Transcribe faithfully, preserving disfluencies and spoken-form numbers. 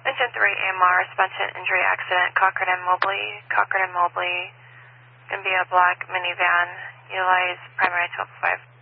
Engine three A M R, suspension injury accident, Cochran and Mobley. Cochran and Mobley, going to be a black minivan, utilize primary twelve five.